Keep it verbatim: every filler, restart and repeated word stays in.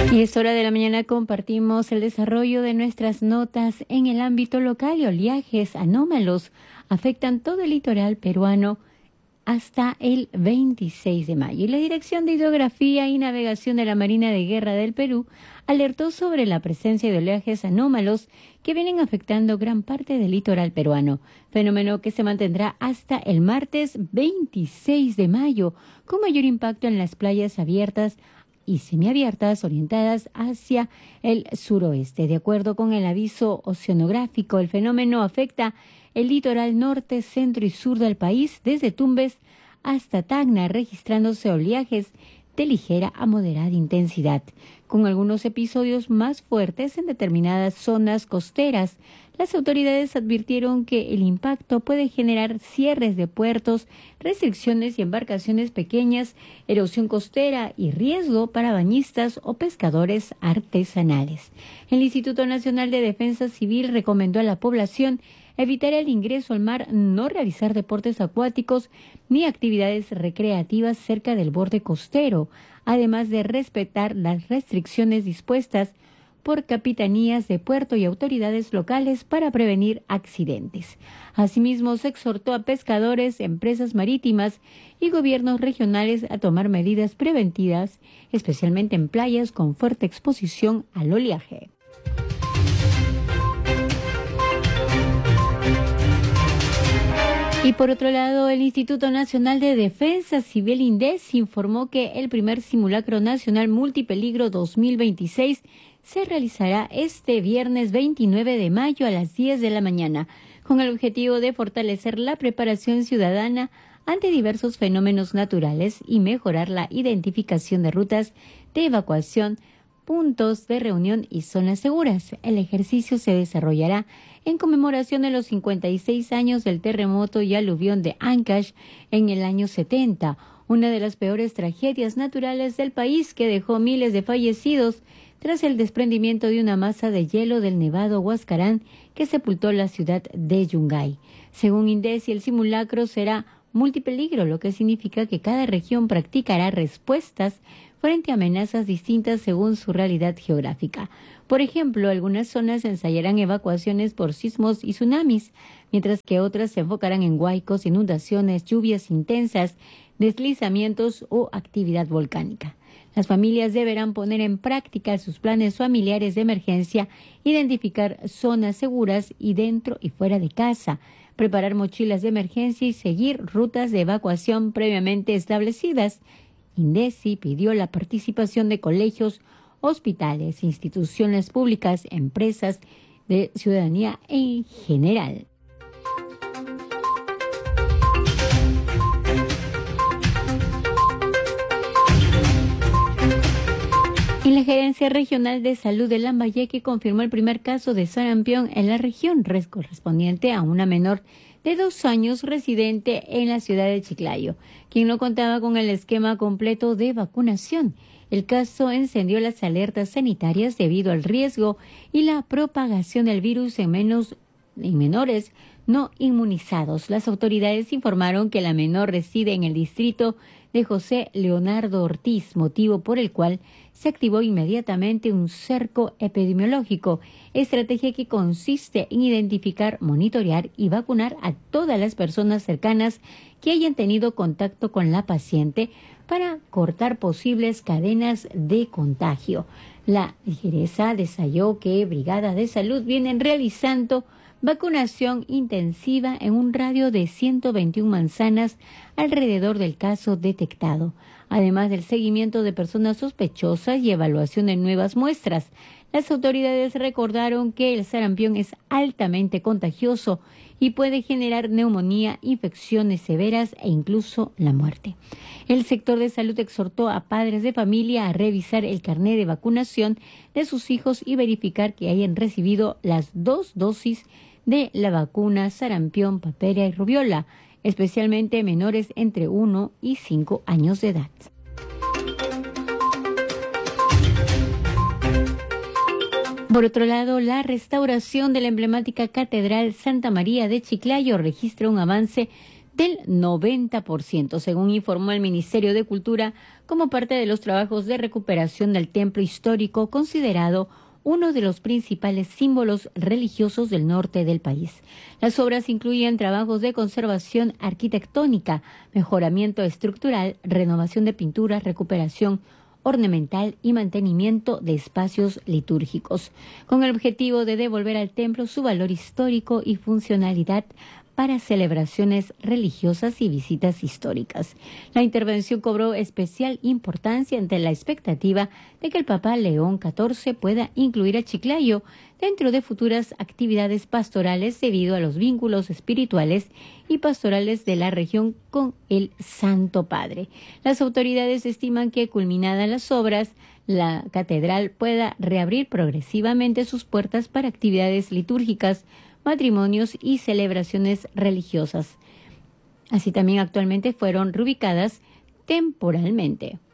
Y es hora de la mañana, compartimos el desarrollo de nuestras notas en el ámbito local y oleajes anómalos afectan todo el litoral peruano hasta el veintiséis de mayo. Y la Dirección de Hidrografía y Navegación de la Marina de Guerra del Perú alertó sobre la presencia de oleajes anómalos que vienen afectando gran parte del litoral peruano, fenómeno que se mantendrá hasta el martes veintiséis de mayo, con mayor impacto en las playas abiertas y semiabiertas orientadas hacia el suroeste. De acuerdo con el aviso oceanográfico, el fenómeno afecta el litoral norte, centro y sur del país, desde Tumbes hasta Tacna, registrándose oleajes de ligera a moderada intensidad, con algunos episodios más fuertes en determinadas zonas costeras. Las autoridades advirtieron que el impacto puede generar cierres de puertos, restricciones y embarcaciones pequeñas, erosión costera y riesgo para bañistas o pescadores artesanales. El Instituto Nacional de Defensa Civil recomendó a la población evitar el ingreso al mar, no realizar deportes acuáticos ni actividades recreativas cerca del borde costero, además de respetar las restricciones dispuestas por capitanías de puerto y autoridades locales para prevenir accidentes. Asimismo, se exhortó a pescadores, empresas marítimas y gobiernos regionales a tomar medidas preventivas, especialmente en playas con fuerte exposición al oleaje. Y por otro lado, el Instituto Nacional de Defensa Civil INDES informó que el primer simulacro nacional multipeligro dos mil veintiséis se realizará este viernes veintinueve de mayo a las diez de la mañana, con el objetivo de fortalecer la preparación ciudadana ante diversos fenómenos naturales y mejorar la identificación de rutas de evacuación, puntos de reunión y zonas seguras. El ejercicio se desarrollará en conmemoración de los cincuenta y seis años del terremoto y aluvión de Ancash en el año setenta, una de las peores tragedias naturales del país que dejó miles de fallecidos tras el desprendimiento de una masa de hielo del nevado Huascarán que sepultó la ciudad de Yungay. Según INDECI, el simulacro será multipeligro, lo que significa que cada región practicará respuestas frente a amenazas distintas según su realidad geográfica. Por ejemplo, algunas zonas ensayarán evacuaciones por sismos y tsunamis, mientras que otras se enfocarán en huaicos, inundaciones, lluvias intensas, deslizamientos o actividad volcánica. Las familias deberán poner en práctica sus planes familiares de emergencia, identificar zonas seguras y dentro y fuera de casa, preparar mochilas de emergencia y seguir rutas de evacuación previamente establecidas. INDECI pidió la participación de colegios, hospitales, instituciones públicas, empresas, de ciudadanía en general. Y la Gerencia Regional de Salud de Lambayeque confirmó el primer caso de sarampión en la región, correspondiente a una menor de dos años residente en la ciudad de Chiclayo, quien no contaba con el esquema completo de vacunación. El caso encendió las alertas sanitarias debido al riesgo y la propagación del virus en, menos, en menores no inmunizados. Las autoridades informaron que la menor reside en el distrito de José Leonardo Ortiz, motivo por el cual se activó inmediatamente un cerco epidemiológico, estrategia que consiste en identificar, monitorear y vacunar a todas las personas cercanas que hayan tenido contacto con la paciente para cortar posibles cadenas de contagio. La ligereza detalló que brigadas de salud vienen realizando vacunación intensiva en un radio de ciento veintiuna manzanas alrededor del caso detectado, además del seguimiento de personas sospechosas y evaluación de nuevas muestras. Las autoridades recordaron que el sarampión es altamente contagioso y puede generar neumonía, infecciones severas e incluso la muerte. El sector de salud exhortó a padres de familia a revisar el carnet de vacunación de sus hijos y verificar que hayan recibido las dos dosis de la vacuna sarampión, paperia y rubiola, especialmente menores entre uno y cinco años de edad. Por otro lado, la restauración de la emblemática Catedral Santa María de Chiclayo registra un avance del noventa por ciento, según informó el Ministerio de Cultura, como parte de los trabajos de recuperación del templo histórico, considerado uno de los principales símbolos religiosos del norte del país. Las obras incluyen trabajos de conservación arquitectónica, mejoramiento estructural, renovación de pinturas, recuperación ornamental y mantenimiento de espacios litúrgicos, con el objetivo de devolver al templo su valor histórico y funcionalidad para celebraciones religiosas y visitas históricas. La intervención cobró especial importancia ante la expectativa de que el Papa León catorce pueda incluir a Chiclayo dentro de futuras actividades pastorales debido a los vínculos espirituales y pastorales de la región con el Santo Padre. Las autoridades estiman que, culminadas las obras, la catedral pueda reabrir progresivamente sus puertas para actividades litúrgicas, matrimonios y celebraciones religiosas. Así también actualmente fueron reubicadas temporalmente.